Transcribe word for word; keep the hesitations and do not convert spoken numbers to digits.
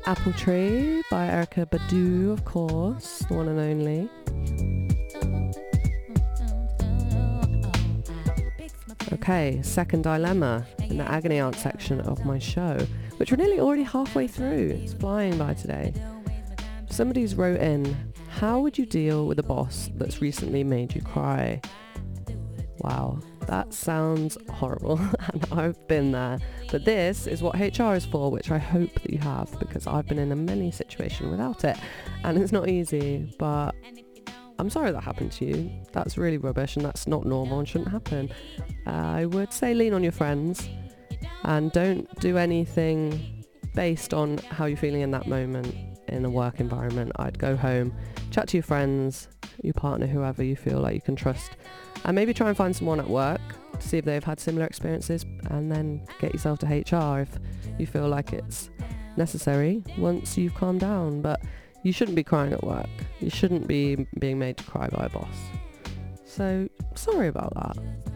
Apple Tree by Erykah Badu, of course, the one and only. Okay, second dilemma in the agony aunt section of my show, which we're nearly already halfway through. It's flying by today. Somebody's wrote in, how would you deal with a boss that's recently made you cry? Wow, that sounds horrible, and I've been there. But this is what H R is for, which I hope that you have, because I've been in a many situation without it, and it's not easy, but I'm sorry that happened to you. That's really rubbish, and that's not normal and shouldn't happen. Uh, I would say lean on your friends, and don't do anything based on how you're feeling in that moment in a work environment. I'd go home, chat to your friends, your partner, whoever you feel like you can trust, and maybe try and find someone at work to see if they've had similar experiences, and then get yourself to H R if you feel like it's necessary once you've calmed down. But you shouldn't be crying at work. You shouldn't be being made to cry by a boss. So sorry about that.